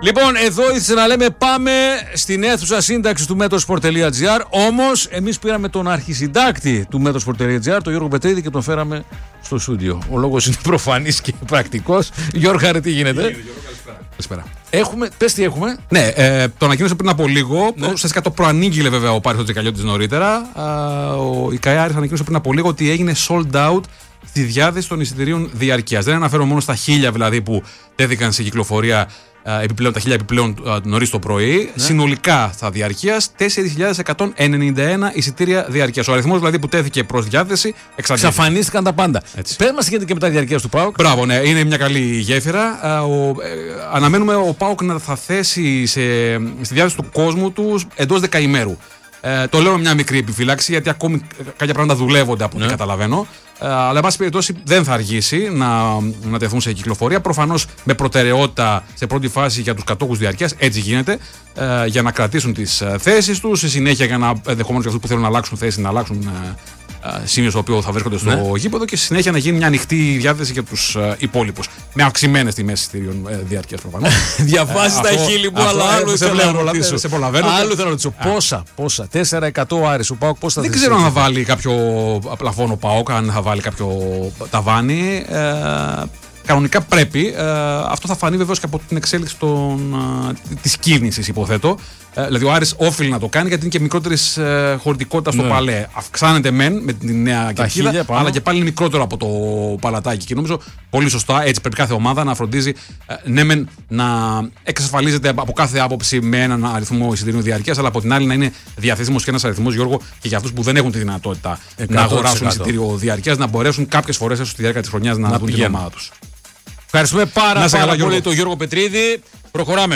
Λοιπόν, εδώ ήθελα να λέμε πάμε στην αίθουσα σύνταξη του metrosport.gr. Όμως, εμείς πήραμε τον αρχισυντάκτη του metrosport.gr, τον Γιώργο Πετρίδη, και τον φέραμε στο στούντιο. Ο λόγος είναι προφανής και πρακτικός. Γιώργο, τι γίνεται? Καλησπέρα. Πες τι έχουμε. Ναι, το ανακοίνωσε πριν από λίγο. Ναι. Ουσιαστικά το προανήγγειλε βέβαια ο Πάρης Τζεκαλιώτης νωρίτερα. Η ΚΑΕΑΡΙΣ ανακοίνωσε πριν από λίγο ότι έγινε sold out στη διάθεση των εισιτηρίων διαρκείας. Δεν αναφέρω μόνο στα 1.000 δηλαδή που τέθηκαν σε κυκλοφορία επιπλέον, τα 1.000 επιπλέον νωρίς το πρωί. Ναι. Συνολικά στα διαρκείας 4.191 εισιτήρια διαρκείας. Ο αριθμός δηλαδή που τέθηκε προς διάθεση εξαφανίστηκαν τα πάντα. Πες μας τι γίνεται και με τα διαρκείας του ΠΑΟΚ. Μπράβο, ναι, είναι μια καλή γέφυρα. Αναμένουμε ο ΠΑΟΚ να θα θέσει στη διάθεση του κόσμου του εντός δεκαημέρου. Το λέω με μια μικρή επιφύλαξη, γιατί ακόμη κάποια πράγματα δουλεύονται από ό,τι καταλαβαίνω. Αλλά, εν πάση περιπτώσει, δεν θα αργήσει να τεθούν σε κυκλοφορία. Προφανώς με προτεραιότητα σε πρώτη φάση για τους κατόχους διαρκείας, έτσι γίνεται, για να κρατήσουν τις θέσεις τους. Στη συνέχεια, για να ενδεχομένως για αυτούς που θέλουν να αλλάξουν θέση, να αλλάξουν σημείο στο οποίο θα βρίσκονται στο γήπεδο, και στη συνέχεια να γίνει μια ανοιχτή διάθεση για τους υπόλοιπους. Με αυξημένες τιμές εισιτήριων διαρκείας προφανώς. Διαβάζεις τα χείλη μου, αλλά άλλο θέλω να ρωτήσω. Άλλο θέλω να ρωτήσω. Πόσα, 4% Άρης ο ΠΑΟΚ, πώς θα. Δεν ξέρω αν θα βάλει κάποιο πλαφόν ο ΠΑΟΚ, αν θα βάλει κάποιο ταβάνι. Κανονικά πρέπει. Αυτό θα φανεί βεβαίως και από την εξέλιξη της κίνησης, υποθέτω. Δηλαδή, ο Άρης όφιλε να το κάνει, γιατί είναι και μικρότερη χωρητικότητα στο παλέ. Αυξάνεται μεν με την νέα κερκίδα, αλλά και πάλι είναι μικρότερο από το παλατάκι. Και νομίζω πολύ σωστά, έτσι πρέπει κάθε ομάδα να φροντίζει ναι, μεν να εξασφαλίζεται από κάθε άποψη με έναν αριθμό εισιτηρίων διαρκείας, αλλά από την άλλη να είναι διαθέσιμος και ένας αριθμός, Γιώργο, και για αυτούς που δεν έχουν τη δυνατότητα να αγοράσουν εισιτήριο διαρκείας, να μπορέσουν κάποιες φορές στη διάρκεια της χρονιάς να δουν την ομάδα τους. Ευχαριστούμε πάρα πολύ τον Γιώργο Πετρίδη. Προχωράμε.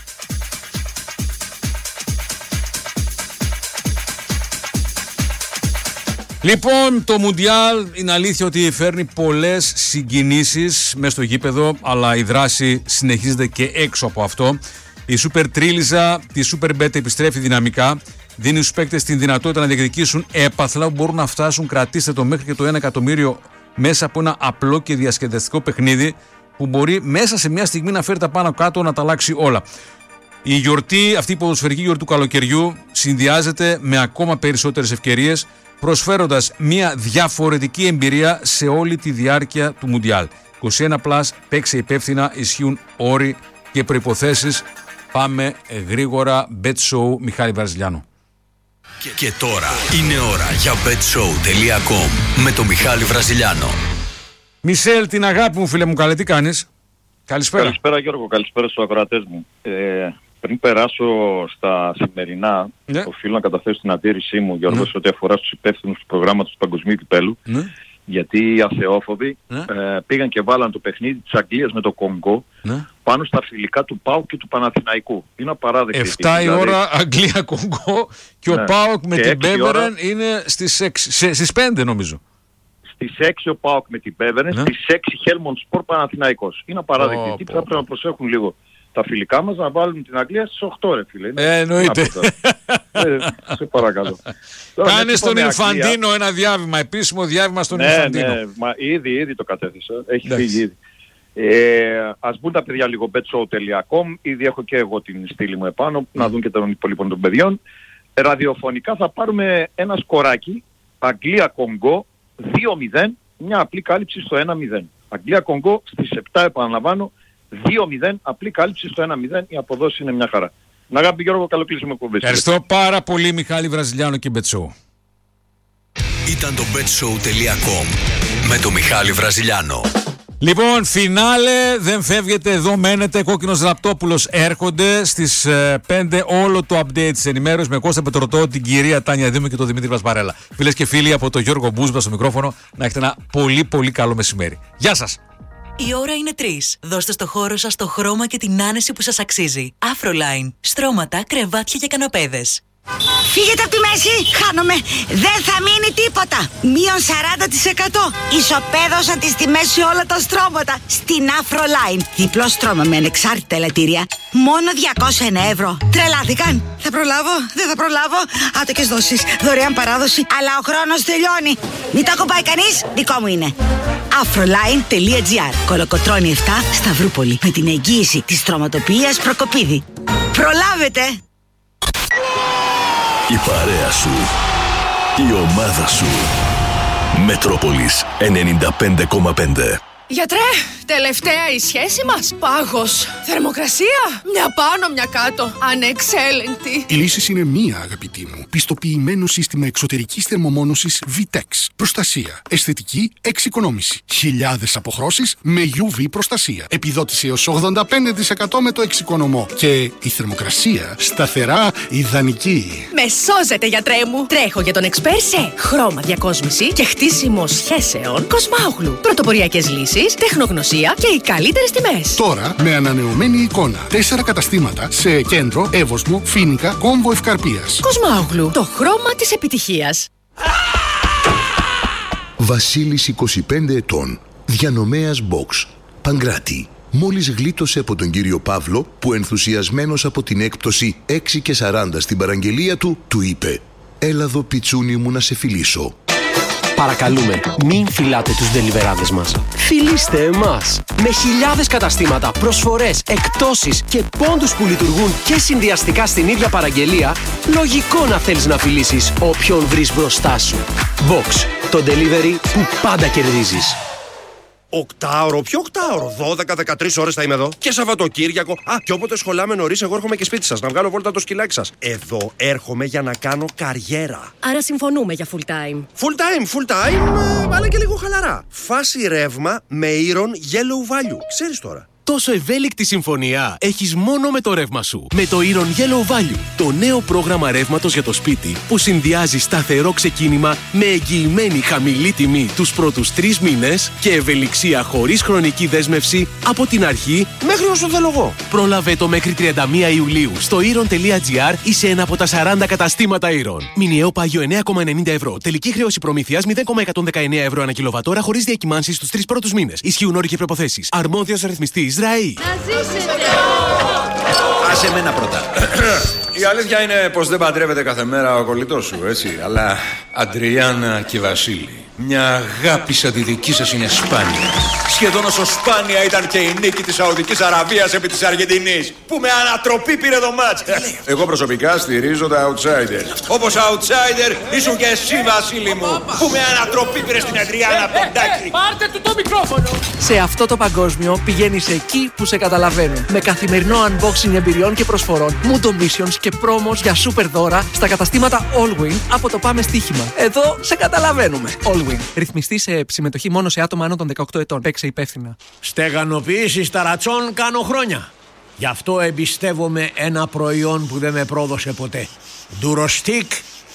Λοιπόν, το Μουντιάλ είναι αλήθεια ότι φέρνει πολλές συγκινήσεις μέσα στο γήπεδο, αλλά η δράση συνεχίζεται και έξω από αυτό. Η Super Τρίλιζα τη Super Bet επιστρέφει δυναμικά. Δίνει στους παίκτες την δυνατότητα να διεκδικήσουν έπαθλα που μπορούν να φτάσουν, κρατήστε το, μέχρι και το 1 εκατομμύριο μέσα από ένα απλό και διασκεδαστικό παιχνίδι που μπορεί μέσα σε μια στιγμή να φέρει τα πάνω κάτω, να τα αλλάξει όλα. Η γιορτή, αυτή η ποδοσφαιρική γιορτή του καλοκαιριού, συνδυάζεται με ακόμα περισσότερες ευκαιρίες, προσφέροντας μια διαφορετική εμπειρία σε όλη τη διάρκεια του Μουντιάλ. 21+, παίξε υπεύθυνα, ισχύουν όροι και προϋποθέσεις. Πάμε γρήγορα. Bet Show, Μιχάλη Βραζιλιάνο. Και τώρα είναι ώρα για betshow.com με τον Μιχάλη Βραζιλιάνο. Μισελ, την αγάπη μου, φίλε μου, καλέ, τι κάνεις? Καλησπέρα. Καλησπέρα Γιώργο, καλησπέρα στους ακροατές μου. Πριν περάσω στα σημερινά, οφείλω να καταθέσω την αντίρρησή μου, Γιώργο, σε ό,τι αφορά στους υπεύθυνους του προγράμματος του Παγκοσμίου Κυπέλλου. Γιατί οι αθεόφοβοι πήγαν και βάλαν το παιχνίδι της Αγγλίας με το Κονγκό πάνω στα φιλικά του ΠΑΟΚ και του Παναθηναϊκού. Είναι απαράδεκτη. 7 η ώρα Αγγλία-Κονγκό και ο ΠΑΟΚ με την Μπέβερεν είναι στις 5 νομίζω. Στις 6 ο ΠΑΟΚ με την Μπέβερεν, στις 6 Χέλμοντ Σπορ Παναθηναϊκός. Είναι απαράδεκτη. Τι θα πρέπει να προσέχουν λίγο τα φιλικά μας, να βάλουν την Αγγλία στις 8 ρε φίλε. Εννοείται. Σε παρακαλώ. Κάνε στον Ινφαντίνο ένα διάβημα, επίσημο διάβημα στον Ινφαντίνο. Ναι, μα ήδη το κατέθεσα. Έχει φύγει ήδη. Ας μπουν τα παιδιά λίγο betshow.com. Ήδη έχω και εγώ την στήλη μου επάνω, να δουν και των υπολείπων των παιδιών. Ραδιοφωνικά θα πάρουμε ένα σκοράκι, Αγγλία-Κονγκό 2-0, μια απλή κάλυψη στο 1-0. Αγγλία-Κονγκό στις 7 επαναλαμβάνω, 2-0, απλή κάλυψη στο 1-0, η αποδόση είναι μια χαρά. Να αγάπη Γιώργο, καλό κλείσιμο εκπομπής. Ευχαριστώ πάρα πολύ Μιχάλη Βραζιλιάνο και Bet Show. Ήταν το betshow.com με το Μιχάλη Βραζιλιάνο. Λοιπόν, φινάλε, δεν φεύγετε, εδώ μένετε. Κόκκινος Ραπτόπουλος έρχονται στις 5 όλο το update της ενημέρωσης με Κώστα Πετρωτό, την κυρία Τάνια Δήμου και τον Δημήτρη Βασπαρέλα. Φίλες και φίλοι, από το Γιώργο Μπούσμπα στο μικρόφωνο, να έχετε ένα πολύ πολύ καλό μεσημέρι. Γεια σας! Η ώρα είναι 3. Δώστε στο χώρο σας το χρώμα και την άνεση που σας αξίζει. Afroline. Στρώματα, κρεβάτια και καναπέδες. Φύγετε από τη μέση, χάνομαι. Δεν θα μείνει τίποτα. Μείον 40%. Ισοπαίδωσαν τις τιμές σε όλα τα στρώματα. Στην Afroline. Διπλό στρώμα με ανεξάρτητα ελαττήρια. Μόνο 201 ευρώ. Τρελάθηκαν. Θα προλάβω, δεν θα προλάβω. Άτοκες δόσεις, δωρεάν παράδοση. Αλλά ο χρόνος τελειώνει. Μην τα κομπάει κανείς, δικό μου είναι. Afroline.gr. Κολοκοτρώνη 7, Σταυρούπολη. Με την εγγύηση της Στρωματοποιίας Προκοπίδη. Προλάβετε! Η παρέα σου, η ομάδα σου. Μετρόπολης 95,5. Γιατρέ, τελευταία η σχέση μας. Πάγος. Θερμοκρασία. Μια πάνω, μια κάτω. Ανεξέλεγκτη. Η λύση είναι μία, αγαπητή μου. Πιστοποιημένο σύστημα εξωτερικής θερμομόνωσης VTEX. Προστασία. Αισθητική εξοικονόμηση. Χιλιάδες αποχρώσεις με UV προστασία. Επιδότηση έως 85% με το εξοικονομό. Και η θερμοκρασία σταθερά ιδανική. Με σώζετε, γιατρέ μου. Τρέχω για τον εξπέρ σε χρώμα διακόσμηση και χτίσιμο σχέσεων Κοσμάογλου. Πρωτοποριακές λύσεις, τεχνογνωσία και οι καλύτερες τιμές. Τώρα με ανανεωμένη εικόνα. 4 καταστήματα σε Κέντρο, Εύωσμο, Φοίνικα, Κόμβο Ευκαρπίας. Κοσμάογλου. Το χρώμα της επιτυχίας. Βασίλης 25 ετών. Διανομέας Box. Παγκράτη. Μόλις γλίτωσε από τον κύριο Παύλο που ενθουσιασμένος από την έκπτωση 6,40 στην παραγγελία του, του είπε «Έλα εδώ πιτσούνι μου να σε φιλήσω». Παρακαλούμε, μην φυλάτε τους ντελιβεράδες μας. Φιλήστε εμάς. Με χιλιάδες καταστήματα, προσφορές, εκπτώσεις και πόντους που λειτουργούν και συνδυαστικά στην ίδια παραγγελία, λογικό να θέλεις να φιλήσεις όποιον βρεις μπροστά σου. Box, το delivery που πάντα κερδίζεις. Οκτάωρο, ποιο οκτάωρο? 12-13 ώρες θα είμαι εδώ. Και Σαββατοκύριακο. Και όποτε σχολάμε νωρίς, εγώ έρχομαι και σπίτι σας να βγάλω βόλτα το σκυλάκι σας. Εδώ έρχομαι για να κάνω καριέρα. Άρα συμφωνούμε για full time. Full time, αλλά και λίγο χαλαρά. Φάση ρεύμα με Iron Yellow Value. Ξέρεις τώρα. Τόσο ευέλικτη συμφωνία έχεις μόνο με το ρεύμα σου. Με το Iron Yellow Value, το νέο πρόγραμμα ρεύματος για το σπίτι που συνδυάζει σταθερό ξεκίνημα με εγγυημένη χαμηλή τιμή τους πρώτους 3 μήνες και ευελιξία χωρίς χρονική δέσμευση από την αρχή μέχρι όσο θέλω εγώ. Πρόλαβε το μέχρι 31 Ιουλίου στο iron.gr ή σε ένα από τα 40 καταστήματα Iron. Μηνιαίο πάγιο 9,90 ευρώ. Τελική χρέωση προμήθειας 0,119 ευρώ ανά κιλοβατόρα χωρίς διακυμάνσεις στους 3 πρώτους μήνες. Ισχύουν όροι και προϋποθέσεις. Αρμόδιος ρυθμιστής ΡΑΗ. Να ζήσετε! Άσε εμένα πρώτα. Η αλήθεια είναι πως δεν παντρεύεται κάθε μέρα ο κολλητός σου, έτσι. Αλλά Αντριάννα και Βασίλη, μια αγάπη σαν τη δική σας είναι σπάνια. Σχεδόν όσο σπάνια ήταν και η νίκη της Σαουδικής Αραβίας επί της Αργεντινής, που με ανατροπή πήρε το μάτς. Εγώ προσωπικά στηρίζω τα outsider. Όπως outsider ήσουν και εσύ, Βασίλη μου, που με ανατροπή πήρε στην Αντριάννα τον Τάκη. Πάρτε του το μικρόφωνο! Σε αυτό το παγκόσμιο πηγαίνεις εκεί που σε καταλαβαίνουν. Με καθημερινό unboxing εμπειριών και προσφορών, Mundo Missions και promos για super δώρα στα καταστήματα Allwin από το Πάμε Στοίχημα. Εδώ σε καταλαβαίνουμε. Allwin. Ρυθμιστή σε συμμετοχή μόνο σε άτομα άνω των 18 ετών. Παίξε υπεύθυνα. Στεγανοποίηση ταρατσών κάνω χρόνια. Γι' αυτό εμπιστεύομαι ένα προϊόν που δεν με πρόδωσε ποτέ. Durostic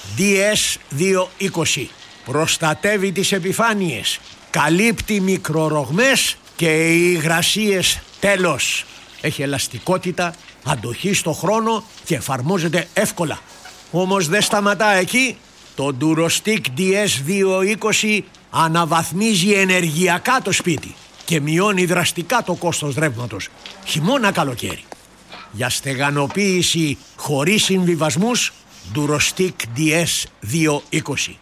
DS220. Προστατεύει τις επιφάνειες. Καλύπτει μικρορογμές και υγρασίες. Τέλος. Έχει ελαστικότητα, αντοχή στο χρόνο και εφαρμόζεται εύκολα. Όμως δεν σταματά εκεί. Το Durostic DS220 αναβαθμίζει ενεργειακά το σπίτι και μειώνει δραστικά το κόστος ρεύματος, χειμώνα καλοκαίρι. Για στεγανοποίηση χωρίς συμβιβασμούς, Durostic DS220.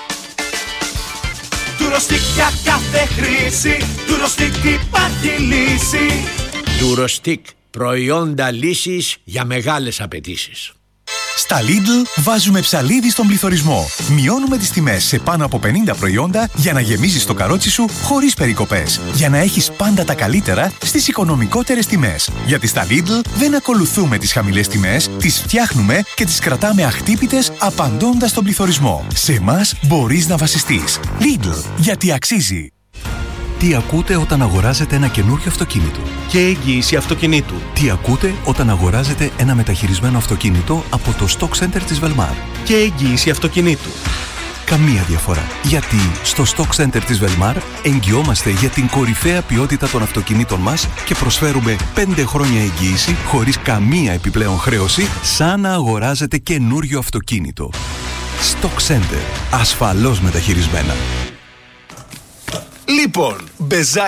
Durostic για κάθε χρήση, Durostic υπάρχει λύση. Durostic, προϊόντα λύσης για μεγάλες απαιτήσεις. Στα Lidl βάζουμε ψαλίδι στον πληθωρισμό. Μειώνουμε τις τιμές σε πάνω από 50 προϊόντα για να γεμίζεις το καρότσι σου χωρίς περικοπές. Για να έχεις πάντα τα καλύτερα στις οικονομικότερες τιμές. Γιατί στα Lidl δεν ακολουθούμε τις χαμηλές τιμές, τις φτιάχνουμε και τις κρατάμε αχτύπητες απαντώντας στον πληθωρισμό. Σε εμάς μπορείς να βασιστείς. Lidl, γιατί αξίζει. Τι ακούτε όταν αγοράζετε ένα καινούριο αυτοκίνητο? Και εγγύηση αυτοκινήτου. Τι ακούτε όταν αγοράζετε ένα μεταχειρισμένο αυτοκίνητο από το Stock Center της Velmar? Και εγγύηση αυτοκινήτου. Καμία διαφορά. Γιατί στο Stock Center της Velmar εγγυόμαστε για την κορυφαία ποιότητα των αυτοκινήτων μας και προσφέρουμε 5 χρόνια εγγύηση χωρίς καμία επιπλέον χρέωση, σαν να αγοράζετε καινούριο αυτοκίνητο. Stock Center. Ασφαλώς μεταχειρισμένα. Λοιπόν, μπεζάκι,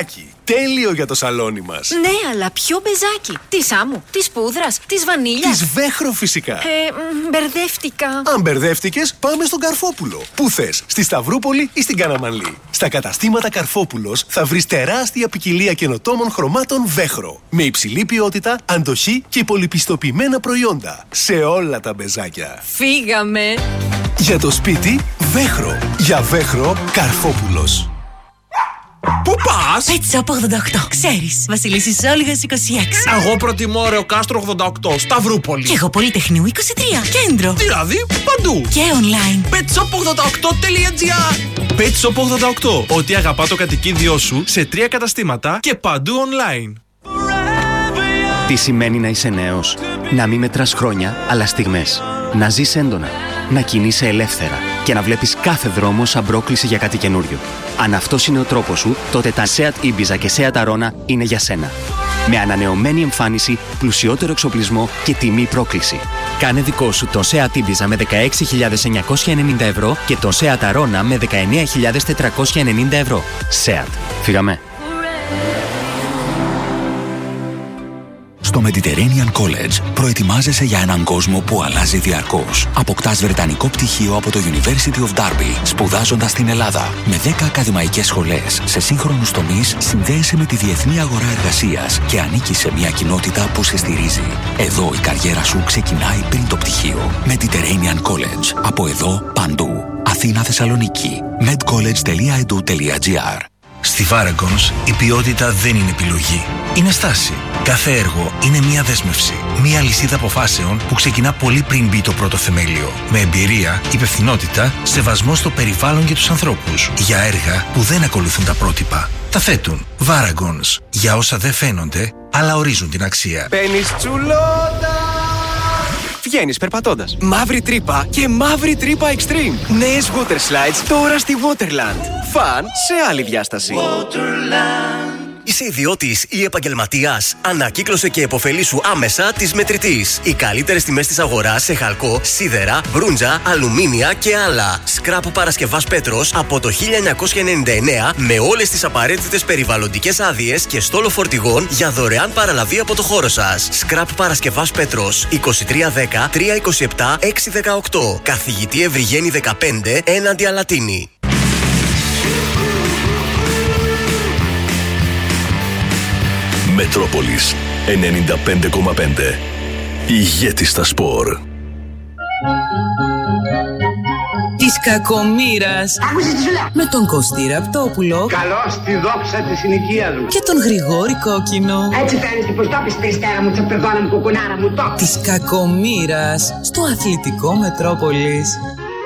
τέλειο για το σαλόνι μας. Ναι, αλλά ποιο μπεζάκι? Της άμμου, της πούδρας, της βανίλιας? Της Βέχρο φυσικά. Μπερδεύτηκα. Αν μπερδεύτηκες, πάμε στον Καρφόπουλο. Πού θες, στη Σταυρούπολη ή στην Καναμανλή? Στα καταστήματα Καρφόπουλος θα βρεις τεράστια ποικιλία καινοτόμων χρωμάτων Βέχρο. Με υψηλή ποιότητα, αντοχή και πολυπιστοποιημένα προϊόντα. Σε όλα τα μπεζάκια. Φύγαμε. Για το σπίτι, Βέχρο. Για Βέχρο, Καρφόπουλος. Πού πας? Pet Shop 88. Ξέρεις, Βασιλίσσης Όλγας 26. Εγώ προτιμώ Ρεοκάστρο 88, Σταυρούπολη. Και εγώ Πολυτεχνείου 23, κέντρο. Δηλαδή παντού. Και online. petshop88.gr. Pet Shop 88. Ό,τι αγαπά το κατοικίδιό σου σε 3 καταστήματα και παντού online. Τι σημαίνει να είσαι νέος? Να μην μετράς χρόνια, αλλά στιγμές. Να ζεις έντονα. Να κινείσαι ελεύθερα. Και να βλέπεις κάθε δρόμο σαν πρόκληση για κάτι καινούριο. Αν αυτός είναι ο τρόπος σου, τότε τα Seat Ibiza και Seat Arona είναι για σένα. Με ανανεωμένη εμφάνιση, πλουσιότερο εξοπλισμό και τιμή πρόκληση. Κάνε δικό σου το Seat Ibiza με 16.990 ευρώ και το Seat Arona με 19.490 ευρώ. Seat. Φύγαμε. Στο Mediterranean College προετοιμάζεσαι για έναν κόσμο που αλλάζει διαρκώς. Αποκτάς βρετανικό πτυχίο από το University of Derby, σπουδάζοντας στην Ελλάδα. Με 10 ακαδημαϊκές σχολές σε σύγχρονους τομείς, συνδέεσαι με τη διεθνή αγορά εργασίας και ανήκεις σε μια κοινότητα που σε στηρίζει. Εδώ η καριέρα σου ξεκινάει πριν το πτυχίο. Mediterranean College. Από εδώ παντού. Αθήνα, Θεσσαλονίκη. medcollege.edu.gr. Στη Varagons η ποιότητα δεν είναι επιλογή. Είναι στάση. Κάθε έργο είναι μια δέσμευση. Μια λυσίδα αποφάσεων που ξεκινά πολύ πριν μπει το πρώτο θεμέλιο. Με εμπειρία, υπευθυνότητα, σεβασμό στο περιβάλλον και τους ανθρώπους. Για έργα που δεν ακολουθούν τα πρότυπα. Τα θέτουν. Varagons. Για όσα δεν φαίνονται, αλλά ορίζουν την αξία. Παίρνεις τσουλότα! Βγαίνεις περπατώντας. Μαύρη τρύπα και μαύρη τρύπα extreme. Νέες water slides τώρα στη Waterland. Φαν σε άλλη διάσταση. Waterland. Είσαι ιδιώτης ή επαγγελματίας? Ανακύκλωσε και επωφελήσου άμεσα της Μετρητής. Οι καλύτερες τιμές της αγοράς σε χαλκό, σίδερα, μπρούντζα, αλουμίνια και άλλα. Σκράπ Παρασκευάς Πέτρος από το 1999 με όλες τις απαραίτητες περιβαλλοντικές άδειες και στόλο φορτηγών για δωρεάν παραλαβή από το χώρο σας. Σκράπ Παρασκευάς Πέτρος 2310 327 618. Καθηγητή Ευρυγένη 15 έναντι Αλατίνη. Μετρόπολης 95,5. Ηγέτης στα σπορ. Της κακομοίρας. Άκουσες τι σου λέω. Με τον Κωστή Ραπτόπουλο. Καλώς τη δόξα της συνοικίας μου. Και τον Γρηγόρη Κόκκινο. Έτσι φαίνεται πως το πεις Χριστέρα μου, τσαπερδόνα μου, κουκουνάρα μου, το. Της κακομοίρας στο αθλητικό Μετρόπολης.